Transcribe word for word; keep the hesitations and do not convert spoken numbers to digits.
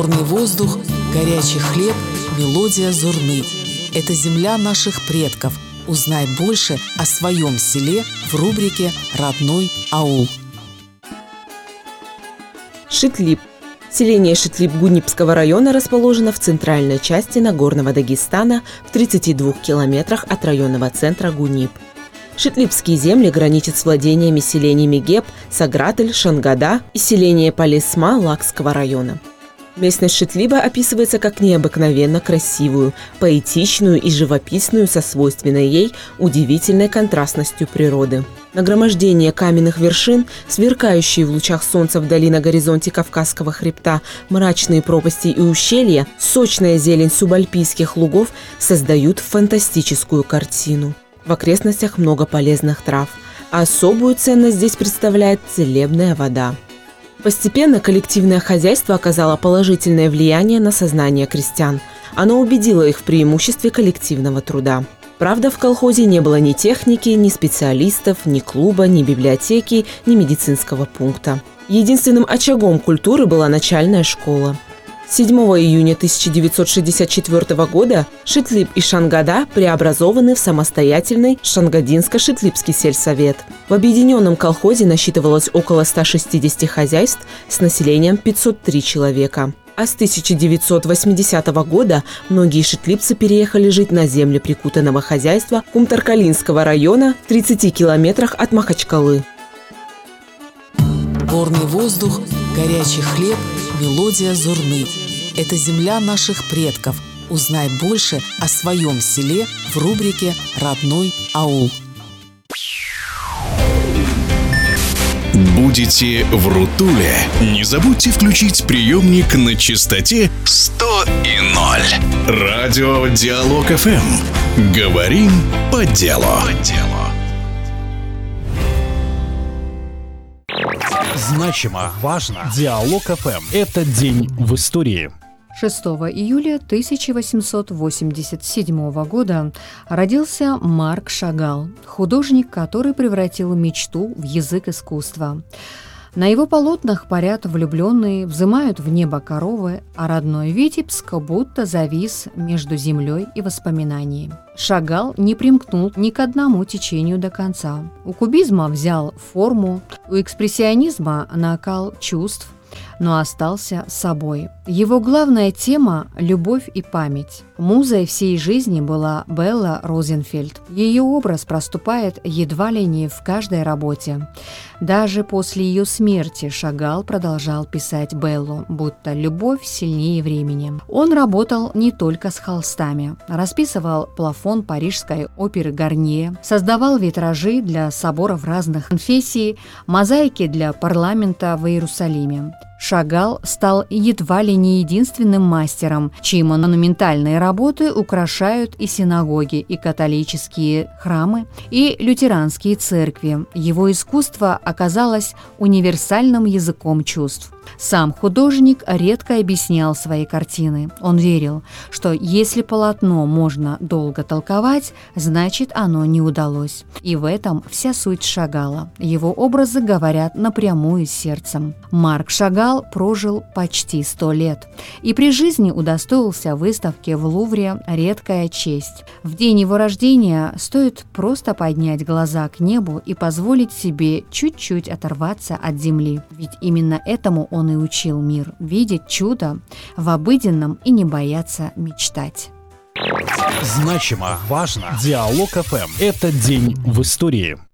Горный воздух, горячий хлеб, мелодия зурны. Это земля наших предков. Узнай больше о своем селе в рубрике «Родной аул». Шитлип. Селение Шитлип Гунипского района расположено в центральной части Нагорного Дагестана в тридцати двух километрах от районного центра Гунип. Шитлипские земли граничат с владениями селениями Геб, Сагратель, Шангада и селение Полесма Лакского района. Местность Шитлипа описывается как необыкновенно красивую, поэтичную и живописную со свойственной ей удивительной контрастностью природы. Нагромождение каменных вершин, сверкающие в лучах солнца вдали на горизонте Кавказского хребта, мрачные пропасти и ущелья, сочная зелень субальпийских лугов создают фантастическую картину. В окрестностях много полезных трав, а особую ценность здесь представляет целебная вода. Постепенно коллективное хозяйство оказало положительное влияние на сознание крестьян. Оно убедило их в преимуществе коллективного труда. Правда, в колхозе не было ни техники, ни специалистов, ни клуба, ни библиотеки, ни медицинского пункта. Единственным очагом культуры была начальная школа. седьмого июня тысяча девятьсот шестьдесят четвёртого года Шитлип и Шангада преобразованы в самостоятельный Шангадинско-Шитлипский сельсовет. В объединенном колхозе насчитывалось около ста шестидесяти хозяйств с населением пятьсот три человека. А с тысяча девятьсот восьмидесятого года многие шитлипцы переехали жить на земли прикутанного хозяйства Кумтаркалинского района в тридцати километрах от Махачкалы. Горный воздух, горячий хлеб, мелодия зурны. Это земля наших предков. Узнай больше о своем селе в рубрике «Родной аул». Будете в Рутуле? Не забудьте включить приемник на частоте сто и ноль. Радио Диалог эф эм. Говорим по делу. Значимо, важно. Диалог эф эм. Это день в истории. шестого июля тысяча восемьсот восемьдесят седьмого года родился Марк Шагал, художник, который превратил мечту в язык искусства. На его полотнах парят влюбленные, взымают в небо коровы, а родной Витебск будто завис между землей и воспоминанием. Шагал не примкнул ни к одному течению до конца. У кубизма взял форму, у экспрессионизма накал чувств, но остался собой. Его главная тема – любовь и память. Музой всей жизни была Белла Розенфельд. Ее образ проступает едва ли не в каждой работе. Даже после ее смерти Шагал продолжал писать Беллу, будто любовь сильнее времени. Он работал не только с холстами. Расписывал плафон парижской оперы Гарнье, создавал витражи для соборов разных конфессий, мозаики для парламента в Иерусалиме. Шагал стал едва ли не единственным мастером, чьи монументальные работы украшают и синагоги, и католические храмы, и лютеранские церкви. Его искусство оказалось универсальным языком чувств. Сам художник редко объяснял свои картины. Он верил, что если полотно можно долго толковать, значит оно не удалось. И в этом вся суть Шагала. Его образы говорят напрямую с сердцем. Марк Шагал прожил почти сто лет и при жизни удостоился выставки в Лувре «Редкая честь». В день его рождения стоит просто поднять глаза к небу и позволить себе чуть-чуть оторваться от земли. Ведь именно этому он и учил мир – видеть чудо в обыденном и не бояться мечтать. Значимо, важно. Диалог эф эм. Это день в истории.